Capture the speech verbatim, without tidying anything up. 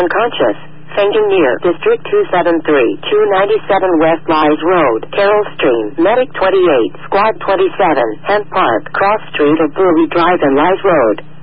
unconscious. Fainting near District two seventy-three, two ninety-seven West Lies Road, Carroll Stream, Medic twenty-eight, Squad twenty-seven, Hemp Park, Cross Street or Brewery Drive and Lies Road.